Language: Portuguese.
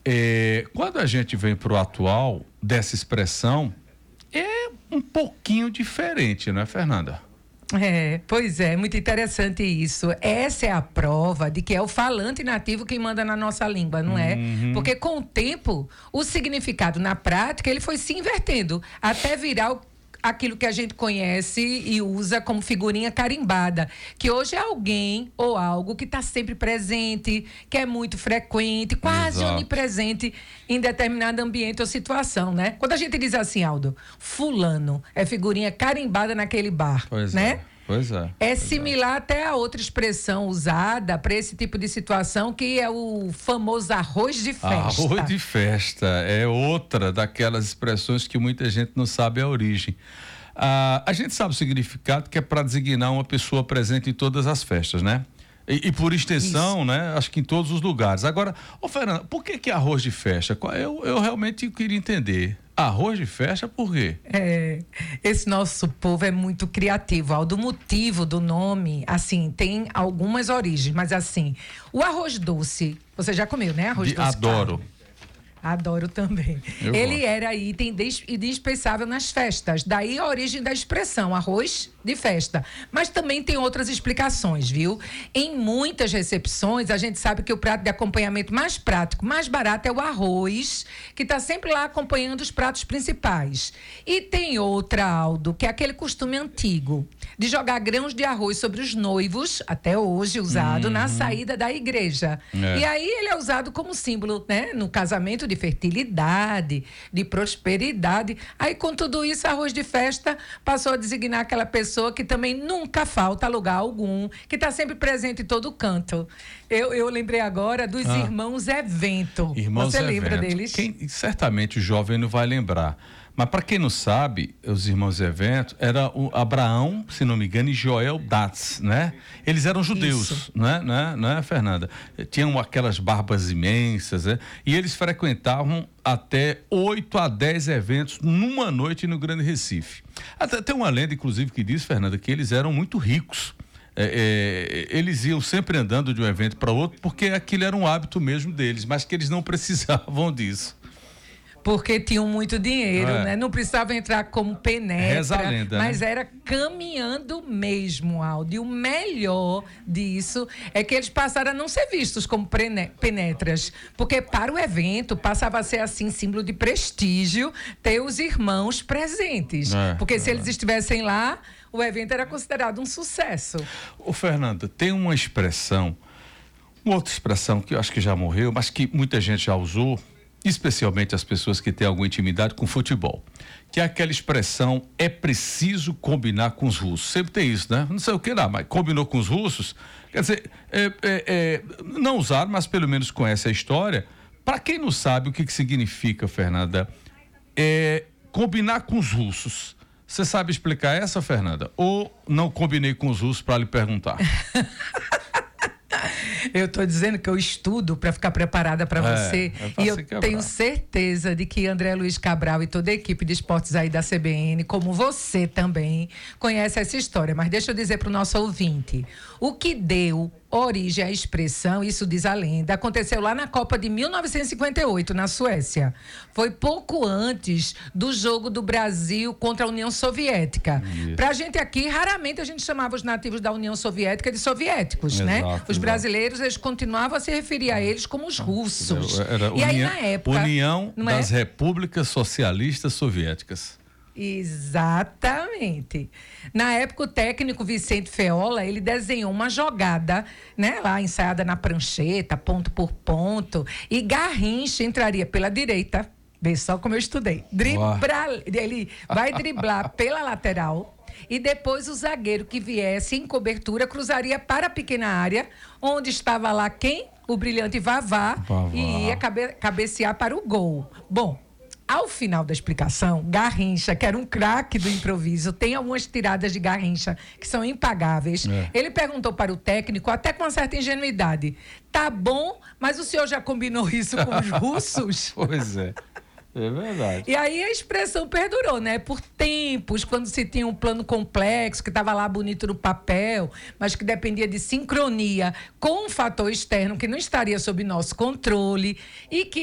Quando a gente vem pro atual dessa expressão, é um pouquinho diferente, não é, Fernanda? Pois é, muito interessante isso. Essa é a prova de que é o falante nativo quem manda na nossa língua, não é? Porque com o tempo, o significado na prática, ele foi se invertendo, até virar aquilo que a gente conhece e usa como figurinha carimbada, que hoje é alguém ou algo que está sempre presente, que é muito frequente, quase onipresente em determinado ambiente ou situação, né? Quando a gente diz assim, Aldo, fulano é figurinha carimbada naquele bar, né? Pois é. É similar até a outra expressão usada para esse tipo de situação, que é o famoso arroz de festa. Arroz de festa é outra daquelas expressões que muita gente não sabe a origem. A gente sabe o significado, que é para designar uma pessoa presente em todas as festas, né? E por extensão, né? Acho que em todos os lugares. Agora, Fernanda, por que arroz de festa? Eu realmente queria entender. Arroz de festa, por quê? Esse nosso povo é muito criativo. O motivo do nome, assim, tem algumas origens, mas assim, o arroz doce, você já comeu, né? Arroz doce. Adoro. Claro. Adoro também. Ele era item indispensável nas festas. Daí a origem da expressão, arroz de festa. Mas também tem outras explicações, viu? Em muitas recepções, a gente sabe que o prato de acompanhamento mais prático, mais barato é o arroz, que está sempre lá acompanhando os pratos principais. E tem outra, Aldo, que é aquele costume antigo de jogar grãos de arroz sobre os noivos, até hoje usado, na saída da igreja. E aí ele é usado como símbolo, né? No casamento, de fertilidade, de prosperidade. Aí, com tudo isso, arroz de festa passou a designar aquela pessoa que também nunca falta a lugar algum, que está sempre presente em todo canto. Eu lembrei agora dos irmãos Evento. Você lembra deles? Certamente o jovem não vai lembrar. Mas para quem não sabe, os irmãos Evento era o Abraão, se não me engano, e Joel Datz, né? Eles eram judeus, né, Fernanda? Tinham aquelas barbas imensas, né? E eles frequentavam até 8 a 10 eventos numa noite no Grande Recife. Até tem uma lenda, inclusive, que diz, Fernanda, que eles eram muito ricos. Eles iam sempre andando de um evento para outro porque aquilo era um hábito mesmo deles, mas que eles não precisavam disso. Porque tinham muito dinheiro, né? Não precisava entrar como penetra. Reza a lenda, mas né? Era caminhando mesmo, Aldo. E o melhor disso é que eles passaram a não ser vistos como penetras. Porque para o evento passava a ser assim, símbolo de prestígio ter os irmãos presentes. Porque se eles estivessem lá, o evento era considerado um sucesso. Fernanda, tem uma outra expressão que eu acho que já morreu, mas que muita gente já usou, especialmente as pessoas que têm alguma intimidade com futebol, que é aquela expressão, é preciso combinar com os russos. Sempre tem isso, né? Não sei o que lá, mas combinou com os russos, quer dizer, não usaram, mas pelo menos conhece a história. Para quem não sabe o que significa, Fernanda, combinar com os russos. Você sabe explicar essa, Fernanda? Ou não combinei com os russos para lhe perguntar? Eu estou dizendo que eu estudo para ficar preparada para você. E eu tenho certeza de que André Luiz Cabral e toda a equipe de esportes aí da CBN, como você também, conhece essa história. Mas deixa eu dizer para o nosso ouvinte. O que deu origem à expressão, isso diz a lenda, aconteceu lá na Copa de 1958, na Suécia. Foi pouco antes do jogo do Brasil contra a União Soviética. Pra gente aqui, raramente a gente chamava os nativos da União Soviética de soviéticos, né? Os brasileiros, eles continuavam a se referir a eles como os russos. E aí, na época... União das Repúblicas Socialistas Soviéticas. Exatamente. Na época, o técnico Vicente Feola, ele desenhou uma jogada, né, lá ensaiada na prancheta, ponto por ponto, e Garrincha entraria pela direita. Vê só como eu estudei. Ele vai driblar pela lateral e depois o zagueiro que viesse em cobertura cruzaria para a pequena área, onde estava lá quem? O brilhante Vavá. E ia cabecear para o gol. Bom, ao final da explicação, Garrincha, que era um craque do improviso, tem algumas tiradas de Garrincha que são impagáveis. Ele perguntou para o técnico, até com uma certa ingenuidade, tá bom, mas o senhor já combinou isso com os russos? Pois é. É verdade. E aí a expressão perdurou, né? Por tempos, quando se tinha um plano complexo, que estava lá bonito no papel, mas que dependia de sincronia com um fator externo que não estaria sob nosso controle e que